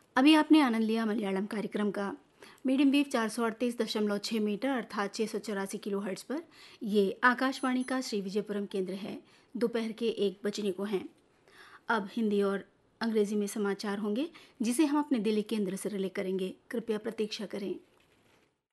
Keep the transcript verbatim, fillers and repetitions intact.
अभी आपने आनंद लिया मलयालम कार्यक्रम का। मीडियम वेव चार सौ अड़तीस दशमलव छः मीटर अर्थात छः सौ चौरासी किलो हर्ट्ज पर। ये आकाशवाणी का श्री विजयपुरम केंद्र है। दोपहर के एक बजने को हैं। अब हिंदी और अंग्रेजी में समाचार होंगे जिसे हम अपने दिल्ली केंद्र से रिले करेंगे। कृपया प्रतीक्षा करें।